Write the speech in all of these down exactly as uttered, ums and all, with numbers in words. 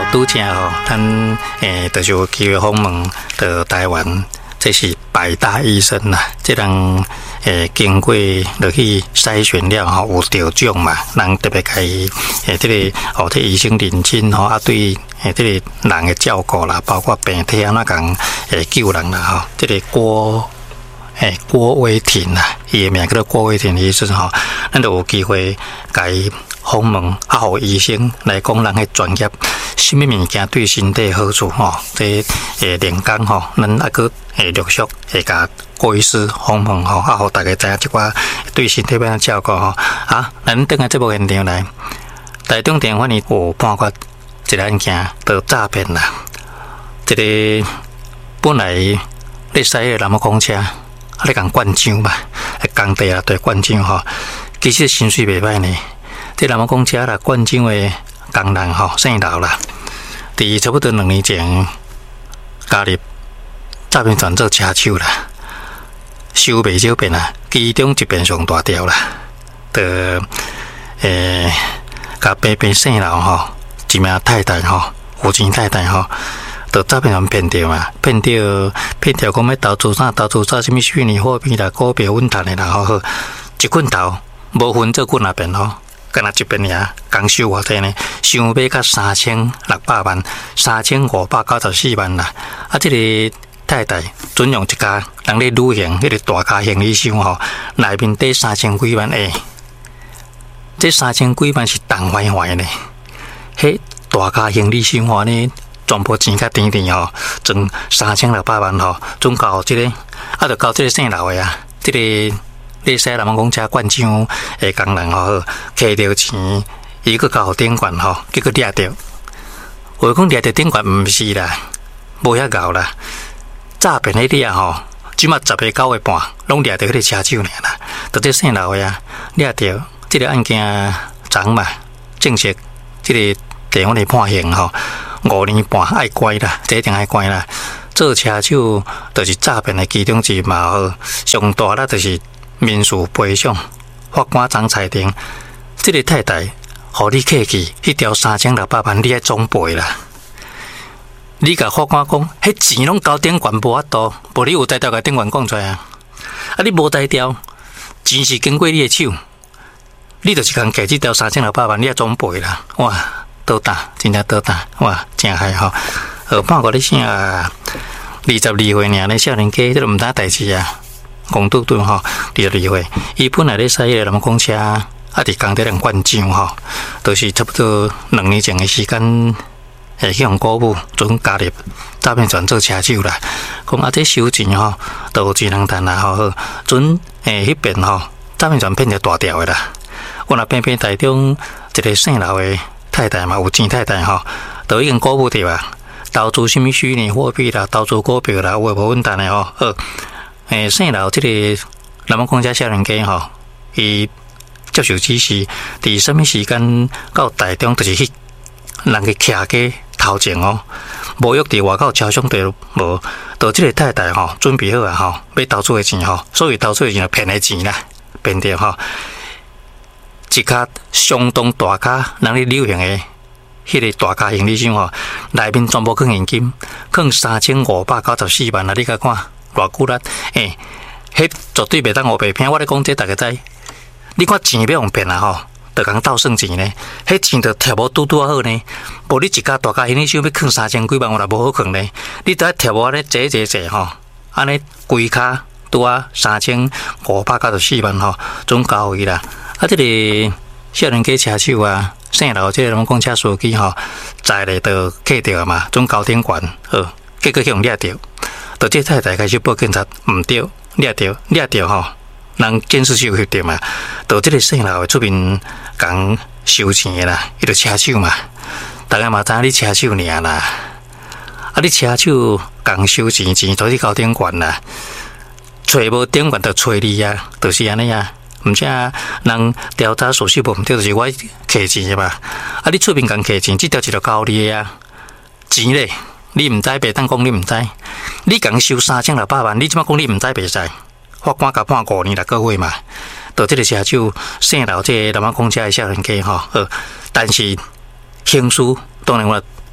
拄正吼，咱诶，就是有机会访问到台湾，这是百大医生啦。这人诶，经过落去筛选了吼，有得奖嘛，人特别开诶，这个哦，这医生认真吼，啊对诶，这个人嘅照顾啦，包括病体啊那讲诶救人啦吼，这个郭诶郭伟霆啦，伊嘅名叫做郭伟霆医生吼，咱就有机会甲伊访问啊，互医生来讲人嘅专业。什么物件对身体好处吼？这诶连讲吼，咱啊个诶陆续会甲郭医师访问吼，啊，互大家知影即寡对身体要安照顾吼。啊，咱等下节目现场来，台中电话呢有判决一个案件到诈骗啦。一个本来咧驶个南木公车，啊咧共灌浆嘛，工地啊对灌浆吼，其实薪水袂歹呢。这南木公车啦，灌浆诶。工人吼姓刘啦，伫差不多两年前加入诈骗团做车手啦，收袂少遍啦，其中一遍上大条啦，就诶，甲平平姓刘吼，一名太太吼，有钱太太吼，就诈骗团骗着嘛，骗着骗着讲要投资啥，投资啥，什么虚拟货币啦、股票稳赚的啦，吼，一棍头无分做棍那边吼。干那一边呀，刚收偌济呢？想买到三千六百万，三千五百九十四万啦。啊，这个太太准用一家人咧旅行，迄个大卡行李箱吼，内面得三千几万诶。这三千几万是重坏坏呢。迄大卡行李箱吼呢，全部钱甲甜甜吼，装三千六百万吼，总到这个，啊，就到这个姓刘诶啊，这个。你西南公车灌浆诶工人吼，摕着钱，伊个交互顶管吼，结果掠着。话讲掠着顶管毋是啦，无遐高啦。诈骗迄啲啊吼，即马十个九个半，拢掠着迄个车手尔啦。就这姓刘诶啊，掠着即个案件长嘛，正式即个地方咧判刑吼，五年半爱关啦，这一定爱关啦。做车手就是诈骗诶其中之一嘛，好上大啦，就是。民事赔偿，法官张裁定，这个太太，互你客气，迄条三千六百万，你爱总赔啦。你甲法官讲，迄钱拢交顶管无法度，无你有台调甲顶管讲出来啊？啊，你无台调，钱是经过你的手，你就是共摕这条三千六百万，你爱总赔啦。哇，倒大，真正倒大，哇，真害吼。呃，判过你啥？二十二岁尔咧，少年家，这都毋知代志啊。公拄拄吼，二十二岁，伊本来咧驶迄个南公车，啊，伫工地人灌浆吼，都、就是差不多两年前的时间，会去用鼓舞，准加入诈骗团做车手啦。讲啊，这收钱吼，都有钱人赚啦吼，准诶迄边吼，诈骗团骗着大条的啦。我若偏偏台中一个姓刘的太太嘛，有钱太太吼，都已经鼓舞着啊，投资什么虚拟货币啦，投资股票啦，有诶无稳赚的吼，好。诶，姓刘这个南门公车少年家吼，伊接受指示，伫什么时间到台中，就是去人去徛家头前哦，无约伫外口超商队无，到这个太太吼准备好啊吼，要投资的钱吼，所以投资的钱就骗的钱啦，骗着吼，一卡相当大卡人咧流行的。迄个大卡行李箱吼，内面全部放现金，放三千五百九十四万啊！你甲看。偌久啦？诶、欸，迄绝对袂当胡白骗。我咧讲这大家知。你看钱要用骗啊吼，就讲斗算钱呢。迄钱就贴无拄拄好呢。无你一家大家行李箱要放三千几万，我也无好放呢。你得贴无咧坐坐坐吼，安尼规卡拄啊三千五百九十四万吼，总交伊啦。啊，这个少年家车手啊，姓刘这个人讲车司机吼，在咧就客着嘛，总交顶管，好，结果去用掠着。到这太太开始报警察，唔对，掠着掠着吼，人监视器有翕着嘛。到这个姓刘的出面讲收钱的啦，伊就车手嘛，大家嘛知影你车手尔啦。啊，你车手讲收钱，钱都是交顶管啦，找无顶管就找你啊，就是安尼啊。毋则人调查属实无毋对，就是我摕钱的嘛。啊，你出面讲摕钱，这条是着交你的啊，钱咧。你毋知袂当讲你毋知，你共收三千六百万，你即摆讲你毋知袂使，法官甲判五年六个月嘛。到这个车手姓刘，这个南门公车的少年家吼，呃，但是刑事当然我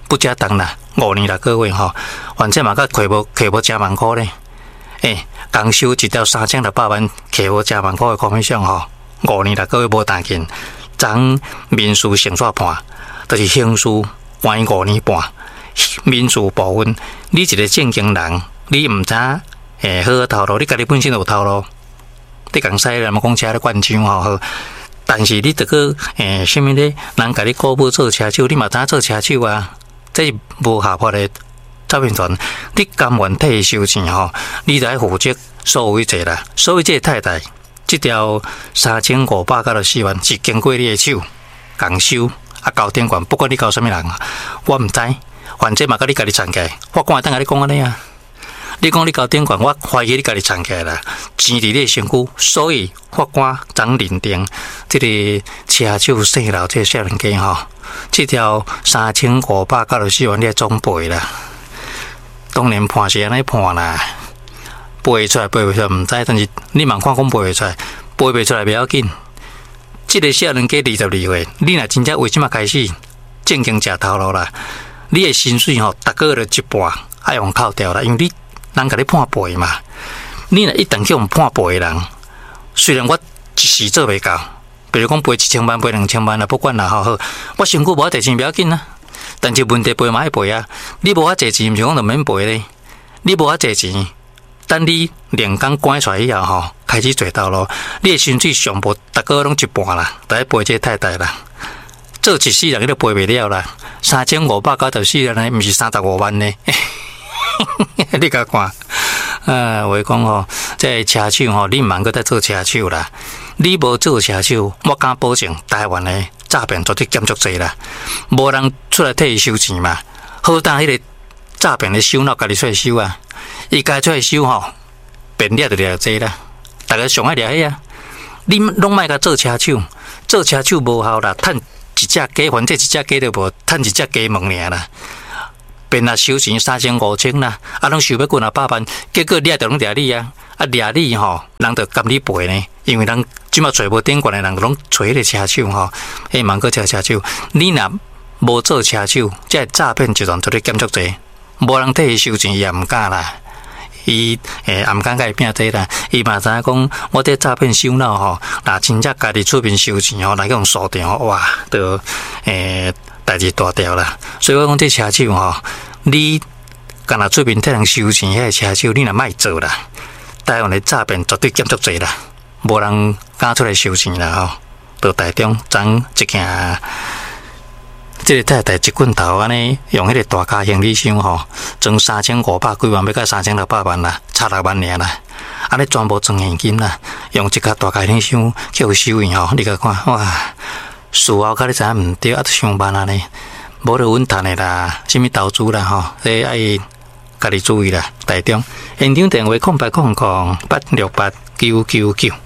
不加当啦，五年六个月吼，反正嘛甲亏无亏无加万块咧。诶，刚收一条三千六百万，亏无加万块的空项吼，五年六个月无单紧，将民事胜诉判，就是刑事关五年半，民事部分，你一个正经人，你毋知诶好好头路，你家己本身就有头路，你共使人讲车咧灌浆吼好，但是你这个诶啥物咧，人家你鼓舞做车手，你嘛知影做车手啊，这无合法的诈骗团，你甘愿替伊收钱吼，你就要负责所有一切啦，所有这太太，这条三千五百到四万是经过你的手，共收啊交典款，不管你交啥物人，我毋知。反正嘛，甲你家己藏起来，法官会当甲你讲安尼啊。你讲你交典款，我怀疑你家己藏起来啦，钱伫你身躯，所以法官将认定这个车手姓刘这个少年家吼，这条三千五百九十四万你总赔啦。当然判是安尼判啦，赔出来赔袂出来毋知，但是你茫看讲赔袂出来，赔袂出来袂要紧。这个少年家二十二岁，你若真正为即马开始正经食头路啦？你的薪水吼，逐个月一半爱用扣掉啦，因为你人甲你判赔嘛。你若一旦叫人判赔的人，虽然我一时做袂到，比如讲赔一千万、赔两千万啦，不管啦，好好，我身躯无法侪钱不要紧啊。但是问题赔嘛爱赔啊，你无法侪钱，毋是讲就免赔咧。你无法侪钱，等你练工关出来以后吼，开始做道路，你的薪水上无逐个月拢一半啦，就爱赔这太太啦。做一世人你都赔袂了啦，三千五百九十四呢，毋是三十五万呢。你甲看，呃，我讲吼，这车手吼，你毋茫搁再做车手啦。你无做车手，我敢保证台湾的诈骗绝对减足济啦。无人出来替伊收钱嘛，好当迄个诈骗的收脑家己出来收啊，伊家出来收吼，骗掠就掠济啦。大家上爱掠迄啊，你拢莫甲做车手，做车手无效啦，趁。一只鸡，反正一只鸡都无，趁一只鸡毛尔啦。变啊收钱三千五千啦，啊，拢收要几啊百万，结果掠着拢掠你啊，啊掠你吼，人就甘你赔呢，因为人即马找无顶悬的人，拢找迄个车手吼，迄茫个车车手，你若无做车手，这诈骗集团绝对减足济，无人替伊收钱，伊也毋敢啦。伊诶，也毋敢甲伊拼这啦。伊嘛知影讲，我这诈骗收脑吼，若真正家己出面收钱吼，来用锁定吼，哇，都诶代志大条啦。所以我讲这车手吼，你干若出面替人收钱，迄个车手你若莫做啦。台湾的诈骗绝对减足济啦，无人敢出来收钱啦吼。到台中装一件。这个太太一棍头安尼，用迄个大卡行李箱吼，装三千五百几万，要到三千六百万啦，差六万尔啦。安尼全部装现金啦，用一卡大卡行李箱叫收银吼，你甲看哇，事后甲你知影毋对，啊，上班安尼，无就稳赚的啦，什么投资啦吼，这爱家己注意啦。台中现场电话空八空空八六八九九九。